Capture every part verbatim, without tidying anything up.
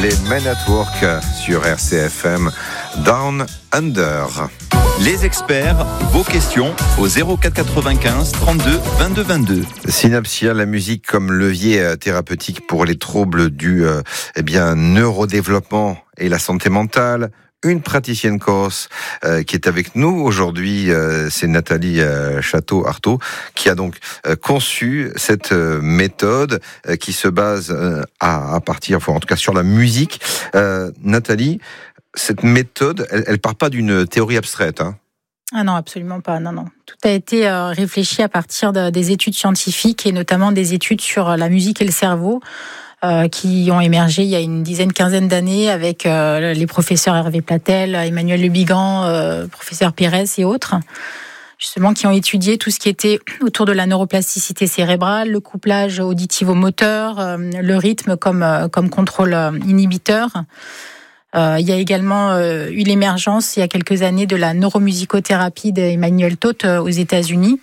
les Men at Work sur R C F M, Down Under. Les experts, vos questions au zéro quatre quatre-vingt-quinze trente-deux vingt-deux vingt-deux. Synapsia, la musique comme levier thérapeutique pour les troubles du euh, eh bien neurodéveloppement et la santé mentale. Une praticienne corse euh, qui est avec nous aujourd'hui, euh, c'est Nathalie euh, Château-Artaud, qui a donc euh, conçu cette euh, méthode euh, qui se base euh, à, à partir, enfin, en tout cas sur la musique. Euh, Nathalie, cette méthode, elle, elle part pas d'une théorie abstraite, hein? Ah non, absolument pas. Non, non. Tout a été euh, réfléchi à partir de, des études scientifiques et notamment des études sur la musique et le cerveau. Euh, qui ont émergé il y a une dizaine, quinzaine d'années avec euh, les professeurs Hervé Platel, Emmanuel Le Bigan, euh, professeur Pérez et autres, justement qui ont étudié tout ce qui était autour de la neuroplasticité cérébrale, le couplage auditivo-moteur, euh, le rythme comme, euh, comme contrôle inhibiteur. Euh, il y a également euh, eu l'émergence il y a quelques années de la neuromusicothérapie d'Emmanuel Todt euh, aux États-Unis.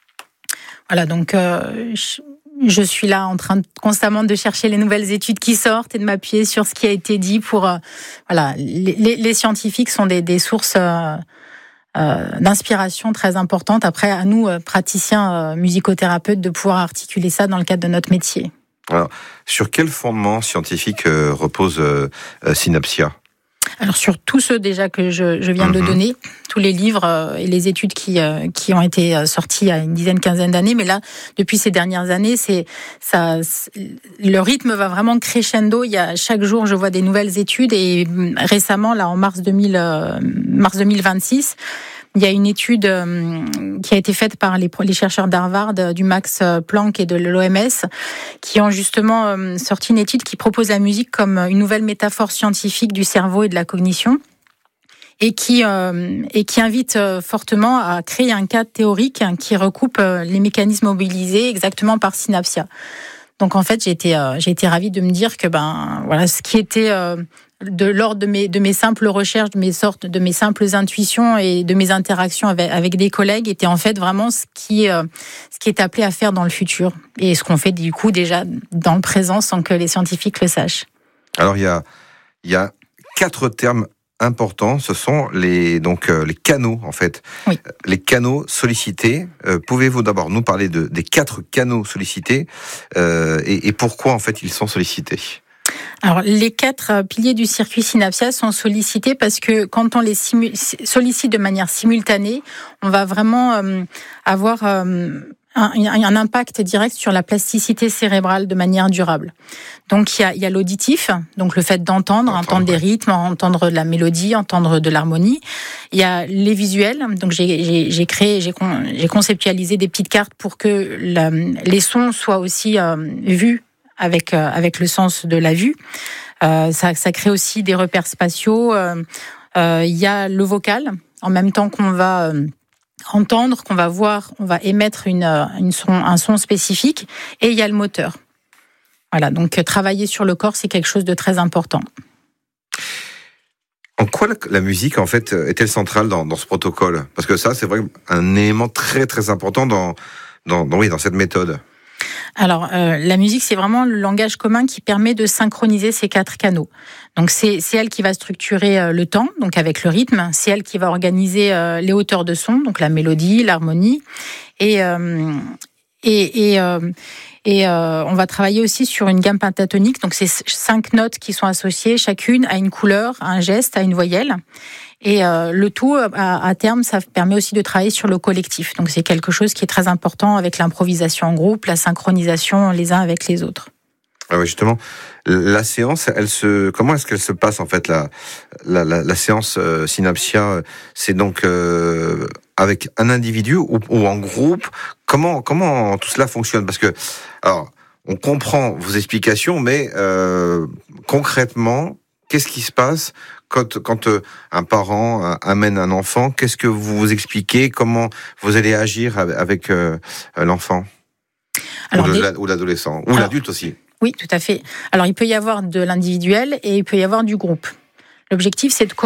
Voilà, donc euh, je... Je suis là en train de, constamment de chercher les nouvelles études qui sortent et de m'appuyer sur ce qui a été dit pour... Euh, voilà, les, les, les scientifiques sont des, des sources euh, euh, d'inspiration très importantes. Après, à nous, euh, praticiens euh, musicothérapeutes, de pouvoir articuler ça dans le cadre de notre métier. Alors, sur quel fondement scientifique euh, repose euh, euh, Synapsia ? Alors sur tous ceux déjà que je, je viens mmh. de donner, tous les livres euh, et les études qui euh, qui ont été sortis il y a une dizaine, quinzaine d'années, mais là depuis ces dernières années, c'est ça, c'est, le rythme va vraiment crescendo. Il y a chaque jour, je vois des nouvelles études et récemment, là en mars deux mille, euh, mars deux mille vingt-six. Il y a une étude euh, qui a été faite par les, les chercheurs d'Harvard, euh, du Max Planck et de l'O M S, qui ont justement euh, sorti une étude qui propose la musique comme une nouvelle métaphore scientifique du cerveau et de la cognition, et qui, euh, et qui invite euh, fortement à créer un cadre théorique qui recoupe euh, les mécanismes mobilisés exactement par Synapsia. Donc en fait, j'ai été, euh, j'ai été ravie de me dire que ben voilà, ce qui était euh, de l'ordre de mes de mes simples recherches, de mes sortes, de mes simples intuitions et de mes interactions avec avec des collègues était en fait vraiment ce qui euh, ce qui est appelé à faire dans le futur et ce qu'on fait du coup déjà dans le présent sans que les scientifiques le sachent. Alors il y a il y a quatre termes importants, ce sont les donc euh, les canaux en fait. Oui. Les canaux sollicités. Euh, pouvez-vous d'abord nous parler de des quatre canaux sollicités euh, et, et pourquoi en fait ils sont sollicités? Alors, les quatre piliers du circuit Synapsia sont sollicités parce que quand on les simu- sollicite de manière simultanée, on va vraiment euh, avoir euh, un, un impact direct sur la plasticité cérébrale de manière durable. Donc, il y a, il y a l'auditif, donc le fait d'entendre, entendre, entendre des ouais. rythmes, entendre de la mélodie, entendre de l'harmonie. Il y a les visuels, donc j'ai, j'ai, j'ai créé, j'ai, con, j'ai conceptualisé des petites cartes pour que la, les sons soient aussi euh, vus avec euh, avec le sens de la vue. Euh, ça, ça crée aussi des repères spatiaux. Euh, euh, il y a le vocal, en même temps qu'on va euh, entendre, qu'on va voir, on va émettre une, une son, un son spécifique, et il y a le moteur. Voilà, donc euh, travailler sur le corps, c'est quelque chose de très important. En quoi la, la musique, en fait, est-elle centrale dans, dans ce protocole ? Parce que ça, c'est vrai un élément très très important dans dans, dans oui dans cette méthode. Alors, euh, la musique, c'est vraiment le langage commun qui permet de synchroniser ces quatre canaux. Donc, c'est, c'est elle qui va structurer euh, le temps, donc avec le rythme. C'est elle qui va organiser euh, les hauteurs de son, donc la mélodie, l'harmonie. Et, euh, et, et, euh, et euh, on va travailler aussi sur une gamme pentatonique. Donc, c'est cinq notes qui sont associées, chacune à une couleur, à un geste, à une voyelle. Et euh, le tout, à, à terme, ça permet aussi de travailler sur le collectif. Donc c'est quelque chose qui est très important avec l'improvisation en groupe, la synchronisation les uns avec les autres. Ah oui, justement, la séance, elle se, comment est-ce qu'elle se passe en fait la la, la, la séance euh, Synapsia, c'est donc euh, avec un individu ou, ou en groupe. Comment comment tout cela fonctionne ? Parce que alors on comprend vos explications, mais euh, concrètement, qu'est-ce qui se passe quand, quand euh, un parent euh, amène un enfant? Qu'est-ce que vous vous expliquez? Comment vous allez agir avec, avec euh, l'enfant ou, de, des... la, ou l'adolescent ou Alors, l'adulte aussi? Oui, tout à fait. Alors, il peut y avoir de l'individuel et il peut y avoir du groupe. L'objectif, c'est de